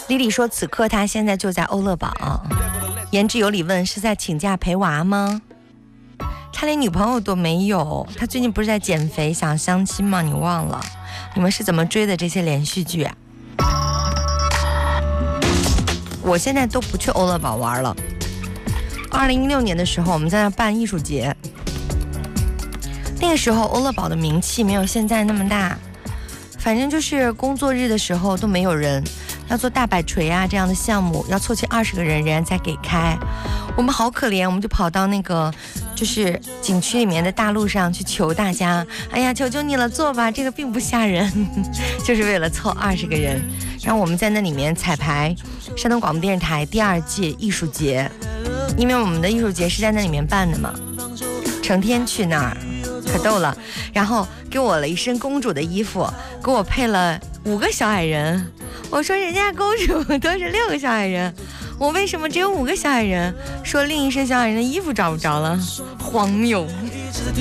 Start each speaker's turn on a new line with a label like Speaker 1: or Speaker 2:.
Speaker 1: 李李说此刻他现在就在欧乐宝。言之有理问是在请假陪娃吗？他连女朋友都没有，他最近不是在减肥想相亲吗？你忘了？你们是怎么追的这些连续剧啊？我现在都不去欧乐宝玩了。2016年的时候我们在那办艺术节，那个时候欧乐宝的名气没有现在那么大，反正就是工作日的时候都没有人，要做大摆锤啊这样的项目，要凑齐20个人，人家才给开。我们好可怜，我们就跑到那个就是景区里面的大路上去求大家，哎呀，求求你了，做吧，这个并不吓人，就是为了凑20个人。然后我们在那里面彩排山东广播电视台第2届艺术节，因为我们的艺术节是在那里面办的嘛，成天去那儿，可逗了。然后给我了一身公主的衣服，给我配了5个小矮人。我说人家公主都是6个小矮人，我为什么只有5个小矮人？说另一身小矮人的衣服找不着了，荒谬。